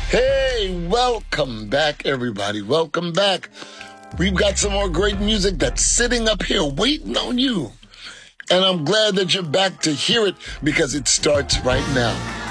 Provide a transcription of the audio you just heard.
Hey, welcome back, everybody. Welcome back. We've got some more great music that's sitting up here waiting on you. And I'm glad that you're back to hear it because it starts right now.